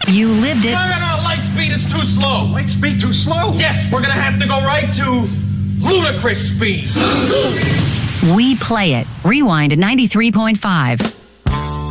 You lived it. No, light speed is too slow. Light speed too slow? Yes, we're gonna have to go right to ludicrous speed. We play it. Rewind at 93.5.